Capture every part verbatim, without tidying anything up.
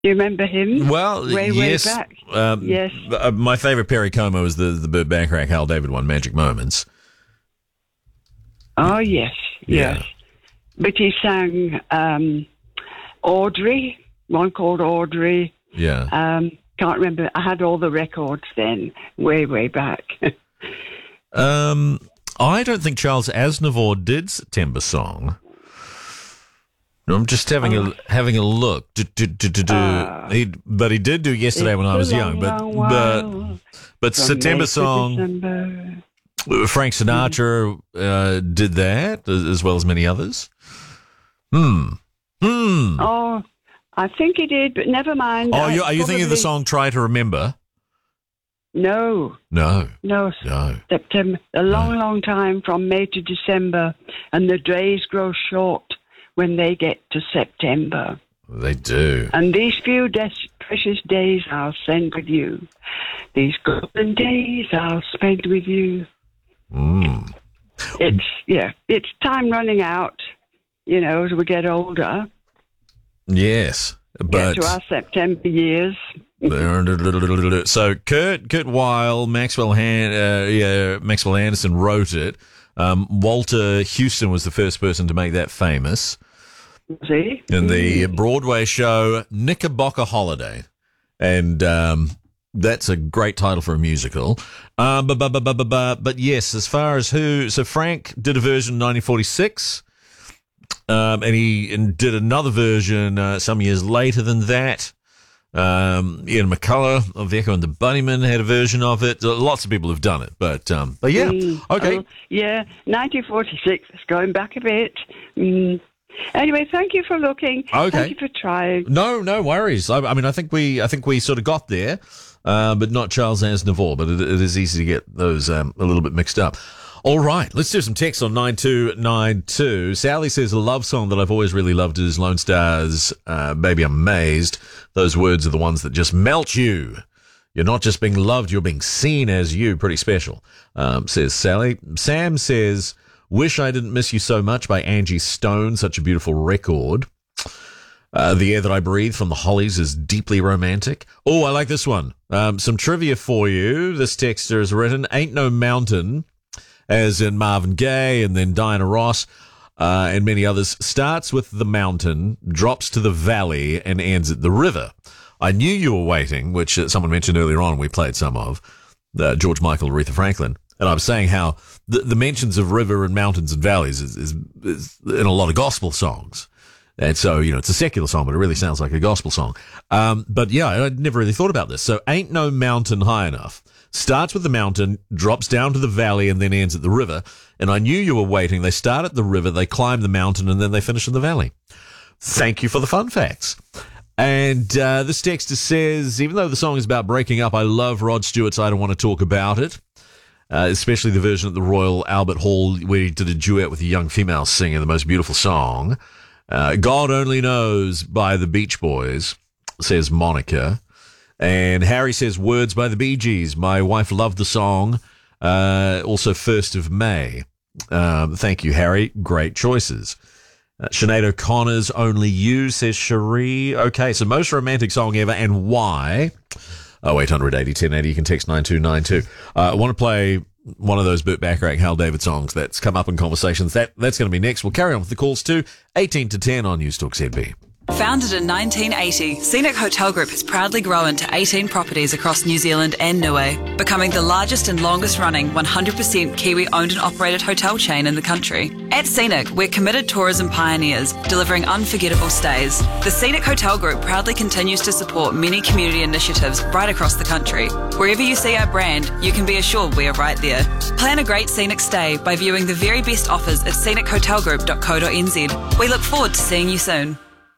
Do you remember him? Well, way, yes. Way back. Um, yes. Uh, my favourite Perry Como is the, the Burt Bacharach, Hal David one, Magic Moments. Oh, yes, yes. Yeah. But he sang um, Audrey, one called Audrey. Yeah. Um, can't remember. I had all the records then, way, way back. um, I don't think Charles Aznavour did September Song. No, I'm just having oh. a having a look. Do, do, do, do, do. Uh, he, but he did do Yesterday when I was young. But but but September Song. December. Frank Sinatra uh, did that as well as many others. Hmm. Hmm. Oh, I think he did, but never mind. Oh, you, I are you probably... thinking of the song "Try to Remember"? No. No. No. No. September. A long, no. long time from May to December, and the days grow short when they get to September. They do. And these few des- precious days I'll spend with you. These golden days I'll spend with you. Mm. It's, yeah, it's time running out, you know, as we get older. Yes. But get to our September years. So Kurt Kurt Weill, Maxwell Han, uh, yeah, Maxwell Anderson wrote it. Um, Walter Houston was the first person to make that famous. See? In the Broadway show Knickerbocker Holiday. And um, that's a great title for a musical. Um, but, but, but, but, but, but yes, as far as who... So Frank did a version in nineteen forty-six. Um, and he and did another version uh, some years later than that. Um, Ian McCullough of The Echo and the Bunnymen had a version of it. Lots of people have done it, but um, but yeah, mm, okay, oh, yeah, nineteen forty-six. It's going back a bit. Mm. Anyway, thank you for looking. Okay, thank you for trying. No, no worries. I, I mean, I think we, I think we sort of got there, uh, but not Charles Aznavour. But it, it is easy to get those um, a little bit mixed up. All right, let's do some text on nine two nine two. Sally says, a love song that I've always really loved is Lone Star's uh, Baby I'm Amazed. Those words are the ones that just melt you. You're not just being loved, you're being seen as you. Pretty special, um, says Sally. Sam says, Wish I Didn't Miss You So Much by Angie Stone. Such a beautiful record. Uh, the Air That I Breathe from the Hollies is deeply romantic. Oh, I like this one. Um, some trivia for you. This texter has written, Ain't No Mountain, as in Marvin Gaye and then Diana Ross uh, and many others, starts with the mountain, drops to the valley, and ends at the river. I Knew You Were Waiting, which uh, someone mentioned earlier on, we played some of, uh, George Michael, Aretha Franklin. And I was saying how the, the mentions of river and mountains and valleys is, is, is in a lot of gospel songs. And so, you know, it's a secular song, but it really sounds like a gospel song. Um, but yeah, I'd never really thought about this. So Ain't No Mountain High Enough starts with the mountain, drops down to the valley, and then ends at the river. And I Knew You Were Waiting. They start at the river, they climb the mountain, and then they finish in the valley. Thank you for the fun facts. And uh, this texter says, even though the song is about breaking up, I love Rod Stewart's I Don't Want to Talk About It, uh, especially the version at the Royal Albert Hall where he did a duet with a young female singer, the most beautiful song. Uh, God Only Knows by the Beach Boys, says Monica. And Harry says, Words by the Bee Gees. My wife loved the song. Uh, also, first of May. Um, thank you, Harry. Great choices. Uh, Sinead O'Connor's Only You, says Cherie. Okay, so most romantic song ever and why? Oh, eight hundred eighty ten eighty. You can text nine two nine two. Uh, I want to play one of those Burt Bacharach, Hal David songs that's come up in conversations. That That's going to be next. We'll carry on with the calls too. eighteen to ten on News Talk Z B. Founded in nineteen eighty, Scenic Hotel Group has proudly grown to eighteen properties across New Zealand and Niue, becoming the largest and longest running one hundred percent Kiwi owned and operated hotel chain in the country. At Scenic, we're committed tourism pioneers, delivering unforgettable stays. The Scenic Hotel Group proudly continues to support many community initiatives right across the country. Wherever you see our brand, you can be assured we are right there. Plan a great scenic stay by viewing the very best offers at scenic hotel group dot co dot n z. We look forward to seeing you soon.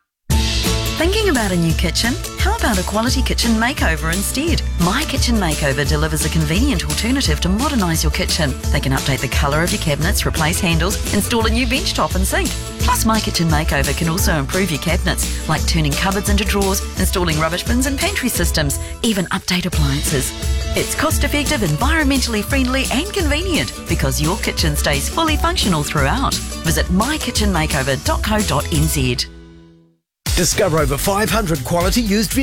Thinking about a new kitchen? How about a quality kitchen makeover instead? My Kitchen Makeover delivers a convenient alternative to modernise your kitchen. They can update the colour of your cabinets, replace handles, install a new bench top and sink. Plus, My Kitchen Makeover can also improve your cabinets, like turning cupboards into drawers, installing rubbish bins and pantry systems, even update appliances. It's cost-effective, environmentally friendly and convenient because your kitchen stays fully functional throughout. Visit my kitchen makeover dot co dot n z. Discover over five hundred quality used